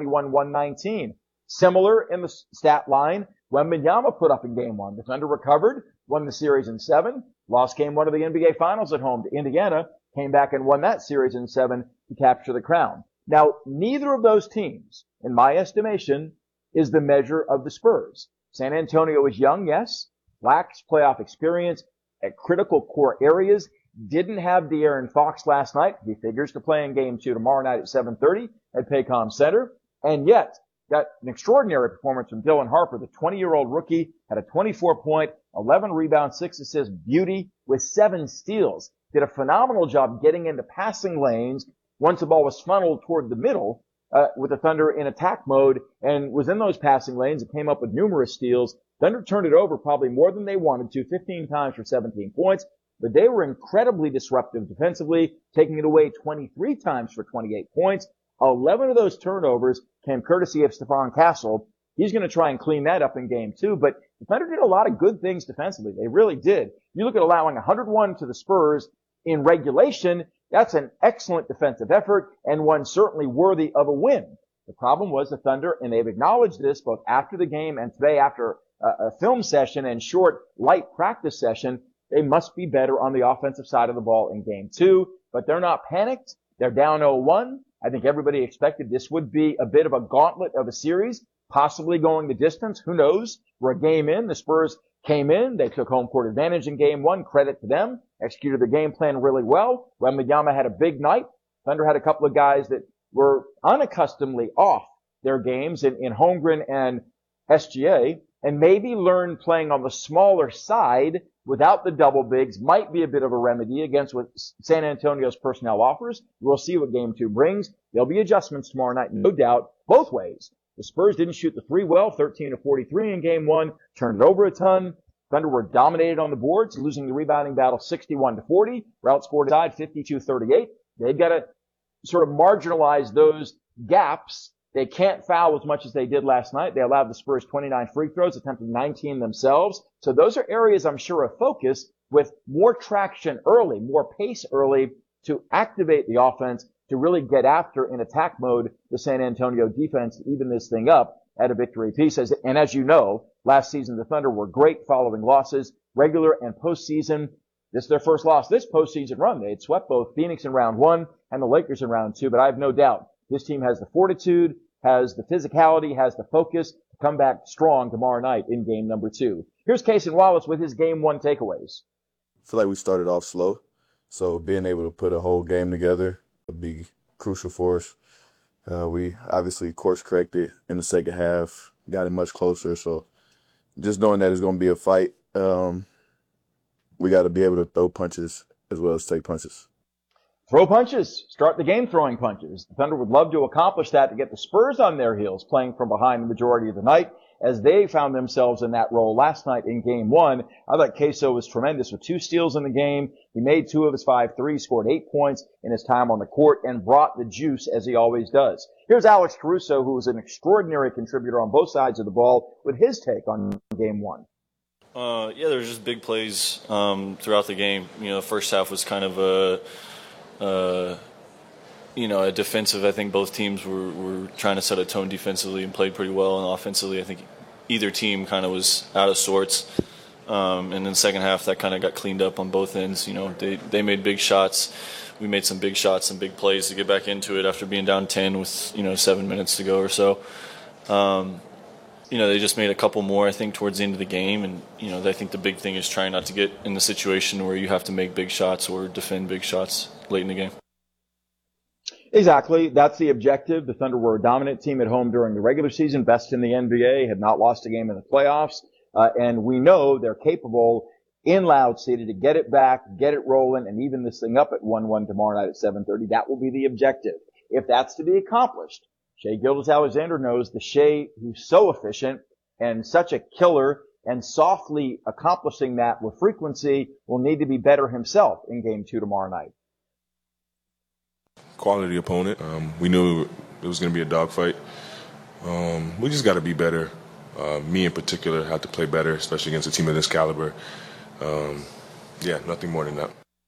[SPEAKER 8] 121-119. Similar in the stat line, Wembanyama put up in game 1. The Thunder recovered, won the series in 7, lost game 1 of the NBA Finals at home to Indiana, came back and won that series in 7 to capture the crown. Now, neither of those teams, in my estimation, is the measure of the Spurs. San Antonio is young, yes, lacks playoff experience at critical core areas, didn't have De'Aaron Fox last night. He figures to play in game 2 tomorrow night at 7:30 at Paycom Center, and yet got an extraordinary performance from Dylan Harper. The 20-year-old rookie had a 24-point, 11 rebound, 6 assist beauty with 7 steals. Did a phenomenal job getting into passing lanes once the ball was funneled toward the middle with the Thunder in attack mode, and was in those passing lanes and came up with numerous steals. Thunder turned it over probably more than they wanted to, 15 times for 17 points, but they were incredibly disruptive defensively, taking it away 23 times for 28 points. 11 of those turnovers came courtesy of Stephon Castle. He's going to try and clean that up in game 2, but the Thunder did a lot of good things defensively. They really did. You look at allowing 101 to the Spurs in regulation, that's an excellent defensive effort and one certainly worthy of a win. The problem was the Thunder, and they've acknowledged this both after the game and today after a film session and short, light practice session, they must be better on the offensive side of the ball in game 2, but they're not panicked. They're down 0-1. I think everybody expected this would be a bit of a gauntlet of a series, possibly going the distance. Who knows? We're a game in. The Spurs came in. They took home court advantage in game 1. Credit to them. Executed their game plan really well. Wembanyama had a big night. Thunder had a couple of guys that were unaccustomedly off their games in Holmgren and SGA, and maybe learned playing on the smaller side without the double bigs might be a bit of a remedy against what San Antonio's personnel offers. We'll see what game 2 brings. There'll be adjustments tomorrow night, no doubt, both ways. The Spurs didn't shoot the 3 well, 13 of 43 in game 1, turned it over a ton. Thunder were dominated on the boards, losing the rebounding battle 61-40. Were outscored inside 52-38. They've got to sort of marginalize those gaps. They can't foul as much as they did last night. They allowed the Spurs 29 free throws, attempted 19 themselves. So those are areas I'm sure of focus with more traction early, more pace early to activate the offense to really get after in attack mode the San Antonio defense to even this thing up at a victory piece. And as you know, last season the Thunder were great following losses, regular and postseason. This is their first loss this postseason run. They had swept both Phoenix in round 1 and the Lakers in round 2, but I have no doubt this team has the fortitude, has the physicality, has the focus to come back strong tomorrow night in game number 2. Here's Cason Wallace with his game 1 takeaways.
[SPEAKER 2] I feel like we started off slow, so being able to put a whole game together would be crucial for us. We obviously course corrected in the second half, got it much closer, so just knowing that it's going to be a fight, we got to be able to throw punches as well as take punches.
[SPEAKER 8] Throw punches. Start the game throwing punches. The Thunder would love to accomplish that to get the Spurs on their heels, playing from behind the majority of the night, as they found themselves in that role last night in game 1. I thought Queso was tremendous with 2 steals in the game. He made 2 of his 5 threes, scored 8 points in his time on the court, and brought the juice as he always does. Here's Alex Caruso, who was an extraordinary contributor on both sides of the ball, with his take on game 1.
[SPEAKER 3] Yeah, there was just big plays throughout the game. The first half was kind of a defensive. I think both teams were trying to set a tone defensively and played pretty well. And offensively, I think either team kind of was out of sorts. And in the second half, that kind of got cleaned up on both ends. They made big shots. We made some big shots and big plays to get back into it after being down 10 with 7 minutes to go or so. They just made a couple more, I think, towards the end of the game. And, I think the big thing is trying not to get in the situation where you have to make big shots or defend big shots late in the game.
[SPEAKER 8] Exactly. That's the objective. The Thunder were a dominant team at home during the regular season, best in the NBA, had not lost a game in the playoffs. And we know they're capable in Loud City to get it back, get it rolling, and even this thing up at 1-1 tomorrow night at 7:30. That will be the objective. If that's to be accomplished, Shai Gilgeous-Alexander knows the Shai who's so efficient and such a killer and softly accomplishing that with frequency will need to be better himself in game 2 tomorrow night.
[SPEAKER 9] Quality opponent. We knew it was going to be a dogfight. We just got to be better. Me in particular have to play better, especially against a team of this caliber. Nothing more than that.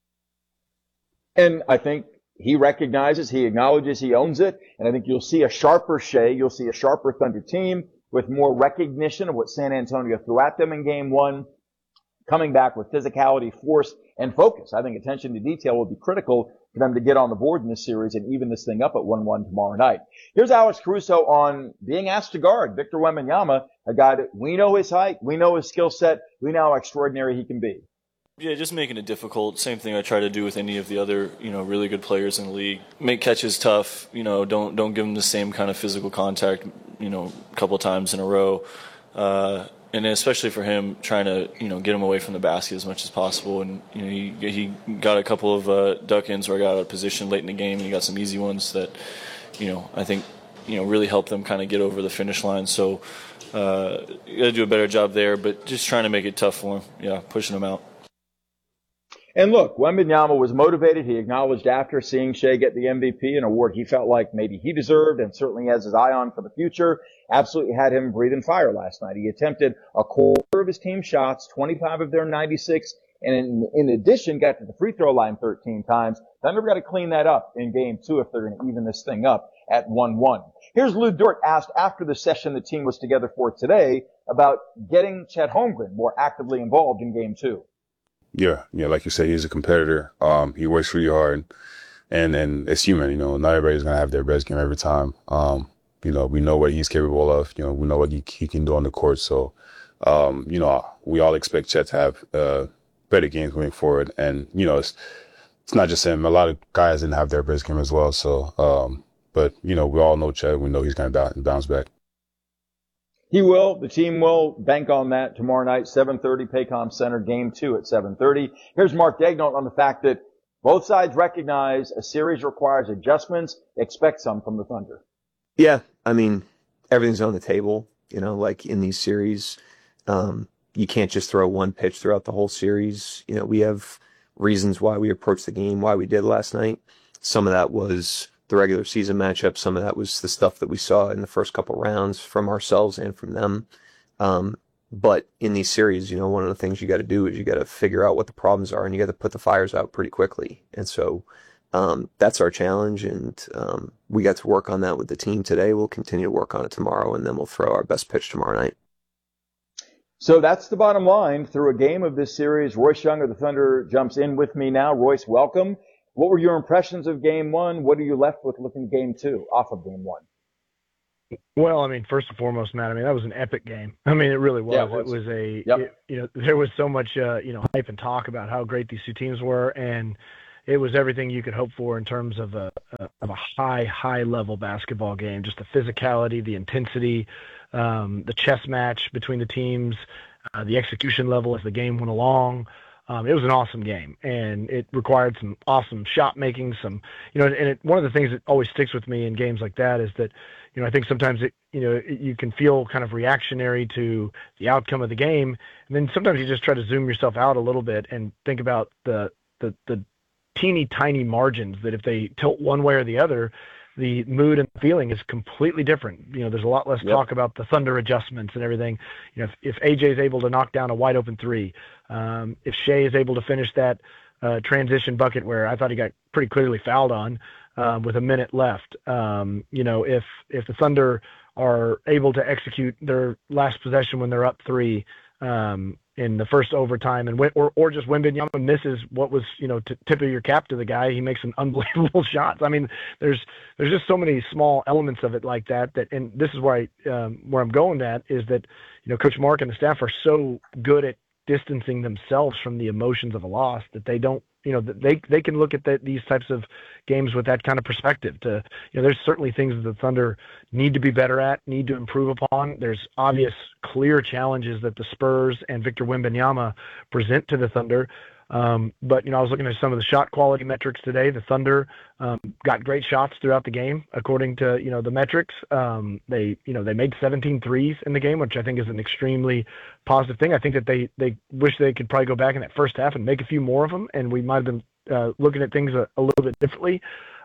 [SPEAKER 8] And I think he recognizes, he acknowledges, he owns it. And I think you'll see a sharper Shai. You'll see a sharper Thunder team with more recognition of what San Antonio threw at them in game 1, coming back with physicality, force, and focus. I think attention to detail will be critical for them to get on the board in this series and even this thing up at 1-1 tomorrow night. Here's Alex Caruso on being asked to guard Victor Wembanyama, a guy that we know his height, we know his skill set, we know how extraordinary he can be.
[SPEAKER 3] Yeah, just making it difficult. Same thing I try to do with any of the other, really good players in the league. Make catches tough. Don't give them the same kind of physical contact, a couple of times in a row. And especially for him, trying to, get him away from the basket as much as possible. And, he got a couple of duck-ins where I got out of position late in the game, and he got some easy ones that, I think, really helped them kind of get over the finish line. So you got to do a better job there, but just trying to make it tough for him. Yeah, pushing him out.
[SPEAKER 8] And look, Wembanyama was motivated. He acknowledged after seeing Shai get the MVP, an award he felt like maybe he deserved and certainly has his eye on for the future. Absolutely had him breathing fire last night. He attempted a quarter of his team shots, 25 of their 96, and in addition got to the free throw line 13 times. Thunder got to clean that up in game 2 if they're going to even this thing up at 1-1. Here's Lou Dort asked after the session the team was together for today about getting Chet Holmgren more actively involved in game 2.
[SPEAKER 2] Yeah, like you say, he's a competitor. He works really hard, and then it's human. Not everybody's gonna have their best game every time. We know what he's capable of. We know what he can do on the court. So, we all expect Chet to have better games going forward. And it's not just him. A lot of guys didn't have their best game as well. So, but we all know Chet. We know he's gonna bounce back.
[SPEAKER 8] He will. The team will bank on that tomorrow night, 7:30, Paycom Center, game 2 at 7:30. Here's Mark Daigneault on the fact that both sides recognize a series requires adjustments. Expect some from the Thunder.
[SPEAKER 10] Yeah, everything's on the table. Like in these series, you can't just throw one pitch throughout the whole series. We have reasons why we approached the game, why we did last night. Some of that was the regular season matchup. Some of that was the stuff that we saw in the first couple rounds from ourselves and from them. But in these series, one of the things you got to do is you got to figure out what the problems are, and you got to put the fires out pretty quickly. And so that's our challenge, and we got to work on that with the team today. We'll continue to work on it tomorrow, and then we'll throw our best pitch tomorrow night.
[SPEAKER 8] So that's the bottom line. Through a game of this series, Royce Young of the Thunder jumps in with me now. Royce, welcome. What were your impressions of Game 1? What are you left with looking at Game 2 off of Game 1?
[SPEAKER 11] Well, I mean, first and foremost, Matt, I mean, that was an epic game. I mean, it really was.
[SPEAKER 8] Yeah,
[SPEAKER 11] it was there was so much, hype and talk about how great these two teams were, and it was everything you could hope for in terms of a high level basketball game. Just the physicality, the intensity, the chess match between the teams, the execution level as the game went along. It was an awesome game, and it required some awesome shot making. One of the things that always sticks with me in games like that is that, I think sometimes you can feel kind of reactionary to the outcome of the game, and then sometimes you just try to zoom yourself out a little bit and think about the teeny tiny margins that if they tilt one way or the other, the mood and feeling is completely different. There's a lot less talk about the Thunder adjustments and everything. If AJ is able to knock down a wide open three, if Shea is able to finish that transition bucket where I thought he got pretty clearly fouled on with a minute left, if the Thunder are able to execute their last possession when they're up three, in the first overtime, or just Wembanyama misses what was, tip of your cap to the guy. He makes some unbelievable shots. I mean, there's just so many small elements of it like that, and this is where I'm going at is that, Coach Mark and the staff are so good at distancing themselves from the emotions of a loss that they don't, they can look at these types of games with that kind of perspective. There's certainly things that the Thunder need to be better at, need to improve upon. There's obvious, clear challenges that the Spurs and Victor Wembanyama present to the Thunder. But I was looking at some of the shot quality metrics today. The Thunder got great shots throughout the game, according to the metrics. They made 17 threes in the game, which I think is an extremely positive thing. I think that they wish they could probably go back in that first half and make a few more of them, and we might have been looking at things a little bit differently.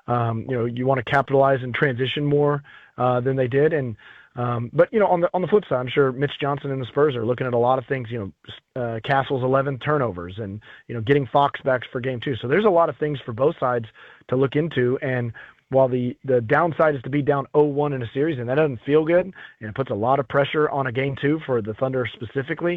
[SPEAKER 11] You want to capitalize and transition more than they did, and but on the flip side, I'm sure Mitch Johnson and the Spurs are looking at a lot of things. Castle's 11 turnovers, and getting Fox back for Game 2. So there's a lot of things for both sides to look into. And while the downside is to be down 0-1 in a series, and that doesn't feel good, and it puts a lot of pressure on a Game 2 for the Thunder specifically.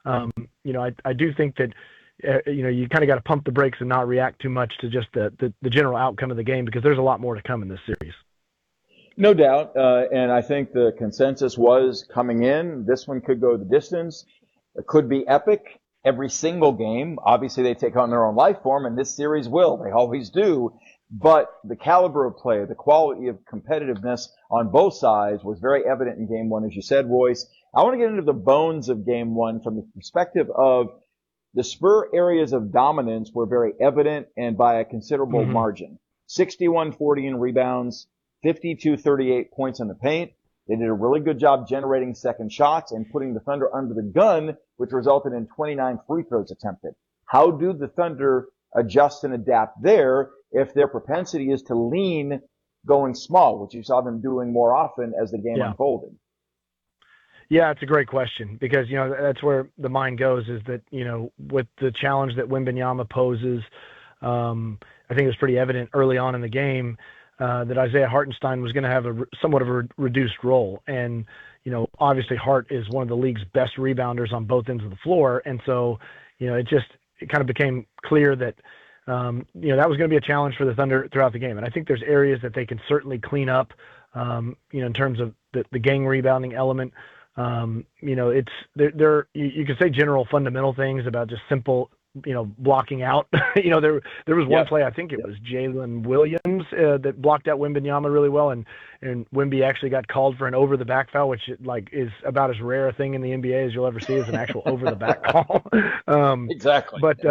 [SPEAKER 11] I do think that you kind of got to pump the brakes and not react too much to just the general outcome of the game, because there's a lot more to come in this series.
[SPEAKER 8] No doubt, and I think the consensus was coming in, this one could go the distance. It could be epic. Every single game, obviously they take on their own life form, and this series will. They always do. But the caliber of play, the quality of competitiveness on both sides was very evident in Game 1, as you said, Royce. I want to get into the bones of Game 1 from the perspective of the Spur areas of dominance were very evident and by a considerable margin. 61-40 in rebounds, 52-38 points in the paint. They did a really good job generating second shots and putting the Thunder under the gun, which resulted in 29 free throws attempted. How do the Thunder adjust and adapt there if their propensity is to lean going small, which you saw them doing more often as the game unfolded?
[SPEAKER 11] Yeah, it's a great question, because, that's where the mind goes, is that, with the challenge that Wembanyama poses, I think it was pretty evident early on in the game that Isaiah Hartenstein was going to have somewhat of a reduced role. And, obviously Hart is one of the league's best rebounders on both ends of the floor. And so, it kind of became clear that, that was going to be a challenge for the Thunder throughout the game. And I think there's areas that they can certainly clean up, in terms of the gang rebounding element. You could say general fundamental things about just simple, blocking out. There was one play, I think it was Jalen Williams that blocked out Wembanyama really well, and Wemby actually got called for an over the back foul, which is about as rare a thing in the NBA as you'll ever see, as an actual over the back call.
[SPEAKER 8] Exactly.
[SPEAKER 11] But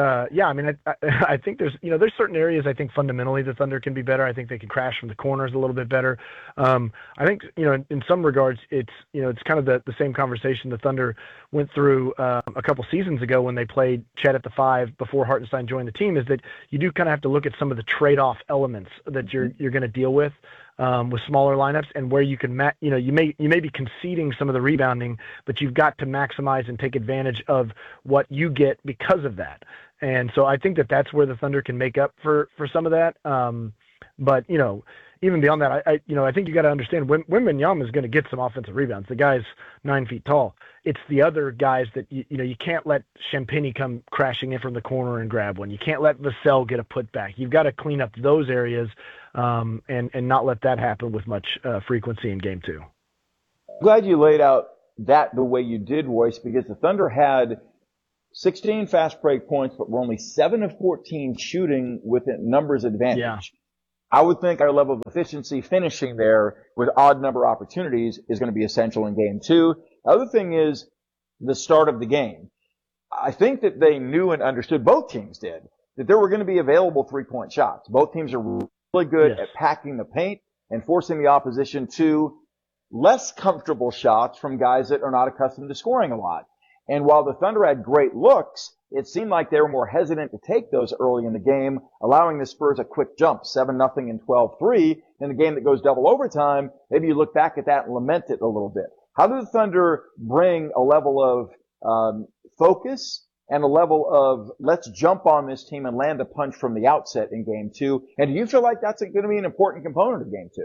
[SPEAKER 11] I think there's certain areas I think fundamentally the Thunder can be better. I think they can crash from the corners a little bit better. I think in some regards it's kind of the same conversation the Thunder went through a couple seasons ago when they played Chet at the 5 before Hartenstein joined the team, is that you do kind of have to look at some of the trade-off elements that you're going to deal with smaller lineups, and where you can you may be conceding some of the rebounding, but you've got to maximize and take advantage of what you get because of that. And so I think that that's where the Thunder can make up for some of that. But even beyond that, I think you got to understand Wembanyama is going to get some offensive rebounds. The guy's 9 feet tall. It's the other guys that you can't let Champagnie come crashing in from the corner and grab one. You can't let Vassell get a putback. You've got to clean up those areas and not let that happen with much frequency in Game 2.
[SPEAKER 8] Glad you laid out that the way you did, Royce, because the Thunder had 16 fast break points, but were only 7 of 14 shooting with a numbers advantage.
[SPEAKER 11] Yeah.
[SPEAKER 8] I would think our level of efficiency finishing there with odd number opportunities is going to be essential in Game 2. The other thing is the start of the game. I think that they knew and understood, both teams did, that there were going to be available three-point shots. Both teams are really good at packing the paint and forcing the opposition to less comfortable shots from guys that are not accustomed to scoring a lot. And while the Thunder had great looks, it seemed like they were more hesitant to take those early in the game, allowing the Spurs a quick jump, 7-0 and 12-3. In a game that goes double overtime, maybe you look back at that and lament it a little bit. How did the Thunder bring a level of focus and a level of let's jump on this team and land a punch from the outset in Game 2? And do you feel like that's going to be an important component of Game 2?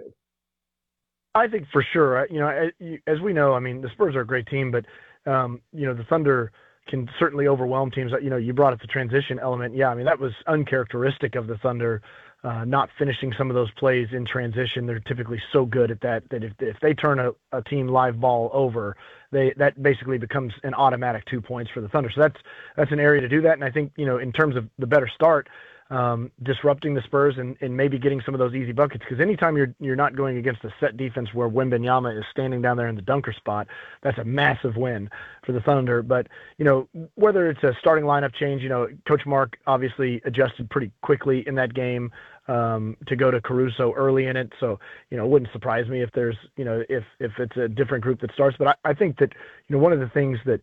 [SPEAKER 11] I think for sure. As we know, I mean, the Spurs are a great team, but the Thunder can certainly overwhelm teams. You brought up the transition element. Yeah, I mean, that was uncharacteristic of the Thunder, not finishing some of those plays in transition. They're typically so good at that if they turn a team live ball over, that basically becomes an automatic 2 points for the Thunder. So that's an area to do that. And I think, in terms of the better start, disrupting the Spurs and maybe getting some of those easy buckets. Because anytime you're not going against a set defense where Wembanyama is standing down there in the dunker spot, that's a massive win for the Thunder. But, whether it's a starting lineup change, Coach Mark obviously adjusted pretty quickly in that game to go to Caruso early in it. So, it wouldn't surprise me if there's, if it's a different group that starts. But I think that, one of the things that,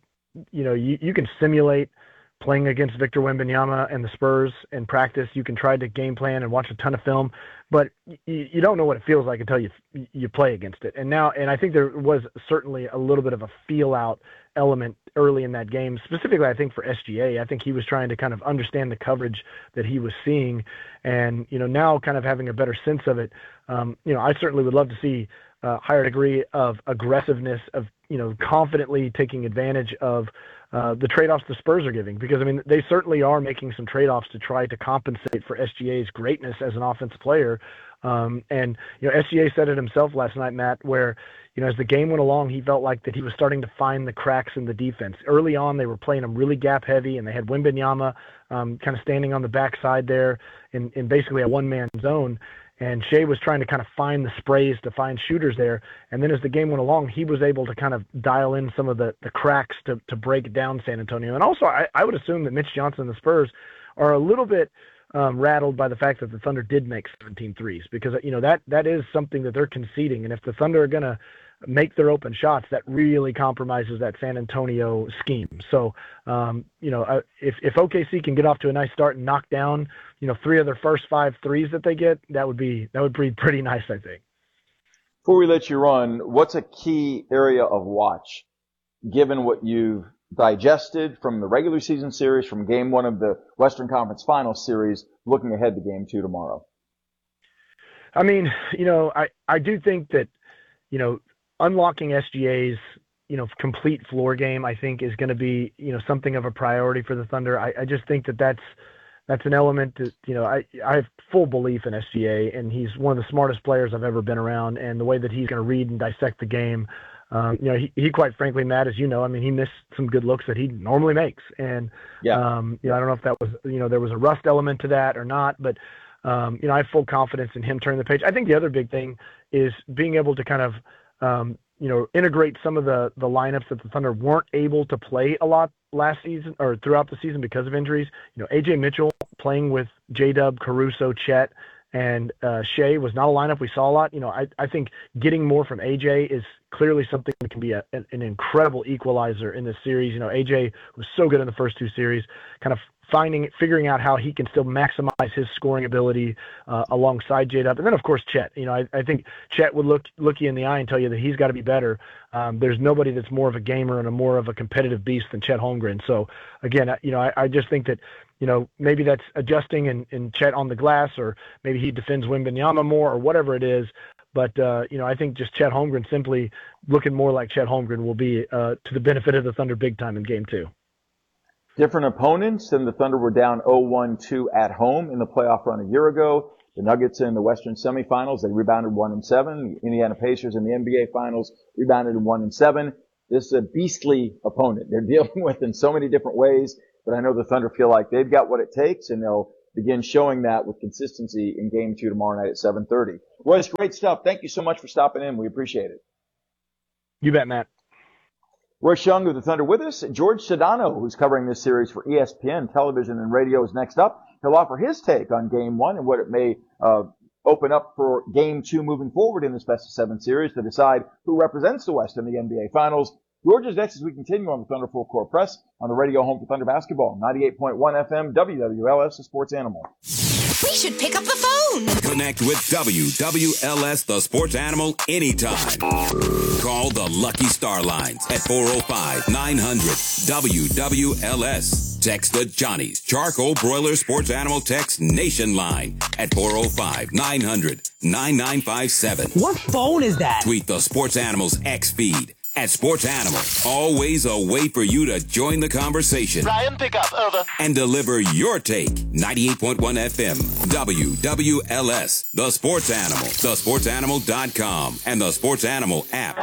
[SPEAKER 11] you can simulate playing against Victor Wembanyama and the Spurs in practice. You can try to game plan and watch a ton of film, but you don't know what it feels like until you play against it. And I think there was certainly a little bit of a feel out element early in that game, specifically I think for SGA. I think he was trying to kind of understand the coverage that he was seeing, and now kind of having a better sense of it. I certainly would love to see a higher degree of aggressiveness, of confidently taking advantage of the trade-offs the Spurs are giving, because, I mean, they certainly are making some trade-offs to try to compensate for SGA's greatness as an offensive player. And SGA said it himself last night, Matt, where, as the game went along, he felt like that he was starting to find the cracks in the defense. Early on, they were playing him really gap-heavy, and they had Wembanyama kind of standing on the backside there in basically a one-man zone. And Shea was trying to kind of find the sprays to find shooters there. And then as the game went along, he was able to kind of dial in some of the cracks to break down San Antonio. And also, I would assume that Mitch Johnson and the Spurs are a little bit rattled by the fact that the Thunder did make 17 threes, because, that is something that they're conceding. And if the Thunder are going to make their open shots, that really compromises that San Antonio scheme. So, if OKC can get off to a nice start and knock down, 3 of their first 5 threes that they get, that would be pretty nice, I think.
[SPEAKER 8] Before we let you run, what's a key area of watch, given what you've digested from the regular season series, from Game 1 of the Western Conference Finals series, looking ahead to Game 2 tomorrow?
[SPEAKER 11] I mean, I do think that, unlocking SGA's, complete floor game, I think, is going to be, something of a priority for the Thunder. I just think that that's an element that, I have full belief in SGA, and he's one of the smartest players I've ever been around, and the way that he's going to read and dissect the game, he quite frankly, Matt, as you know, I mean, he missed some good looks that he normally makes. And, I don't know if that was, there was a rust element to that or not, but, I have full confidence in him turning the page. I think the other big thing is being able to kind of, integrate some of the lineups that the Thunder weren't able to play a lot last season or throughout the season because of injuries. AJ Mitchell playing with J-Dub, Caruso, Chet, and Shea was not a lineup we saw a lot. I think getting more from AJ is clearly something that can be an incredible equalizer in this series. AJ was so good in the first 2 series, kind of figuring out how he can still maximize his scoring ability alongside J-Dub. And then, of course, Chet. I think Chet would look you in the eye and tell you that he's got to be better. There's nobody that's more of a gamer and a more of a competitive beast than Chet Holmgren. So, again, I just think that maybe that's adjusting and Chet on the glass, or maybe he defends Wembanyama more, or whatever it is. But, I think just Chet Holmgren simply looking more like Chet Holmgren will be to the benefit of the Thunder big time in Game 2.
[SPEAKER 8] Different opponents, and the Thunder were down 0-1-2 at home in the playoff run a year ago. The Nuggets in the Western semifinals, they rebounded 1-7. The Indiana Pacers in the NBA Finals rebounded 1-7. This is a beastly opponent they're dealing with in so many different ways, but I know the Thunder feel like they've got what it takes, and they'll begin showing that with consistency in Game 2 tomorrow night at 7:30. Royce, great stuff. Thank you so much for stopping in. We appreciate it.
[SPEAKER 11] You bet, Matt.
[SPEAKER 8] Royce Young of the Thunder with us. George Sedano, who's covering this series for ESPN Television and Radio, is next up. He'll offer his take on Game 1 and what it may open up for Game 2 moving forward in this best-of-7 series to decide who represents the West in the NBA Finals. George is next as we continue on the Thunder Full Court Press on the radio home for Thunder Basketball, 98.1 FM, WWLS, the Sports Animal.
[SPEAKER 12] We should pick up the phone.
[SPEAKER 4] Connect with WWLS, the Sports Animal, anytime. Call the Lucky Star Lines at 405-900-WWLS. Text the Johnny's Charcoal Broiler Sports Animal Text Nation line at 405-900-9957.
[SPEAKER 13] What phone is that?
[SPEAKER 4] Tweet the Sports Animals X feed at Sports Animal. Always a way for you to join the conversation.
[SPEAKER 15] Ryan, pick up, over.
[SPEAKER 4] And deliver your take. 98.1 FM, WWLS, The Sports Animal, thesportsanimal.com, and the Sports Animal app.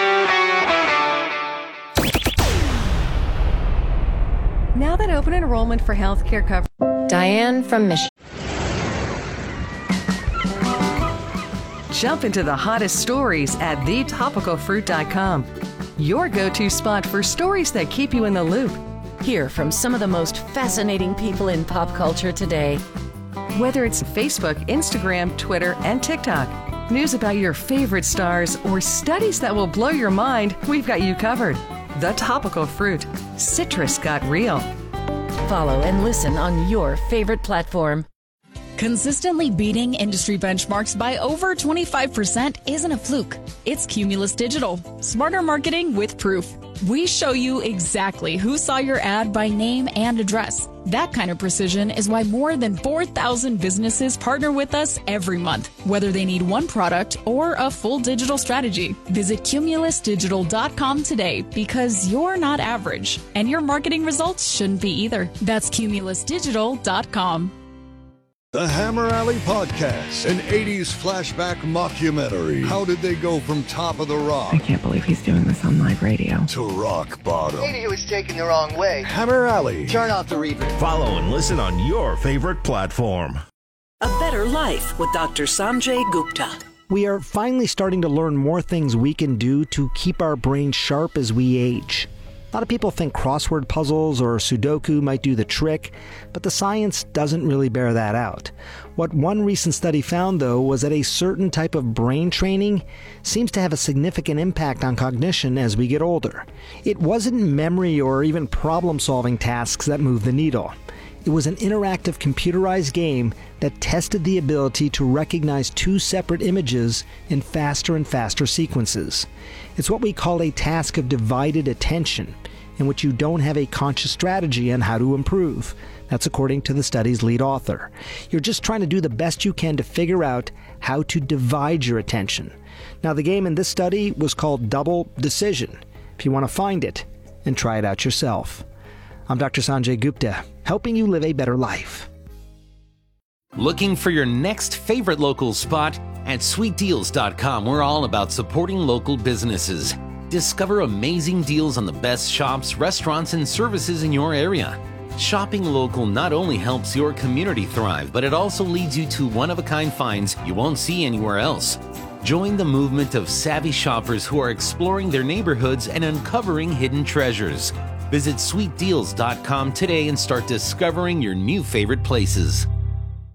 [SPEAKER 27] Now that open enrollment for healthcare coverage.
[SPEAKER 28] Diane from Michigan.
[SPEAKER 27] Jump into the hottest stories at thetopicalfruit.com. Your go-to spot for stories that keep you in the loop.
[SPEAKER 28] Hear from some of the most fascinating people in pop culture today.
[SPEAKER 27] Whether it's Facebook, Instagram, Twitter, and TikTok, news about your favorite stars, or studies that will blow your mind, we've got you covered. The Topical Fruit. Citrus got real.
[SPEAKER 28] Follow and listen on your favorite platform.
[SPEAKER 29] Consistently beating industry benchmarks by over 25% isn't a fluke. It's Cumulus Digital. Smarter marketing with proof. We show you exactly who saw your ad by name and address. That kind of precision is why more than 4,000 businesses partner with us every month, whether they need one product or a full digital strategy. Visit cumulusdigital.com today, because you're not average, and your marketing results shouldn't be either. That's cumulusdigital.com.
[SPEAKER 14] The Hammer Alley Podcast, an 80s flashback mockumentary. How did they go from top of the rock?
[SPEAKER 16] I can't believe he's doing this on live radio.
[SPEAKER 14] To rock bottom.
[SPEAKER 17] Maybe he was taken the wrong way.
[SPEAKER 14] Hammer Alley.
[SPEAKER 17] Turn off the reverb.
[SPEAKER 22] Follow and listen on your favorite platform.
[SPEAKER 23] A Better Life with Dr. Sanjay Gupta.
[SPEAKER 24] We are finally starting to learn more things we can do to keep our brains sharp as we age. A lot of people think crossword puzzles or Sudoku might do the trick, but the science doesn't really bear that out. What one recent study found, though, was that a certain type of brain training seems to have a significant impact on cognition as we get older. It wasn't memory or even problem-solving tasks that moved the needle. It was an interactive computerized game that tested the ability to recognize two separate images in faster and faster sequences. It's what we call a task of divided attention, in which you don't have a conscious strategy on how to improve. That's according to the study's lead author. You're just trying to do the best you can to figure out how to divide your attention. Now, the game in this study was called Double Decision, if you want to find it and try it out yourself. I'm Dr. Sanjay Gupta, helping you live a better life.
[SPEAKER 18] Looking for your next favorite local spot? At sweetdeals.com, we're all about supporting local businesses. Discover amazing deals on the best shops, restaurants, and services in your area. Shopping local not only helps your community thrive, but it also leads you to one-of-a-kind finds you won't see anywhere else. Join the movement of savvy shoppers who are exploring their neighborhoods and uncovering hidden treasures. Visit sweetdeals.com today and start discovering your new favorite places.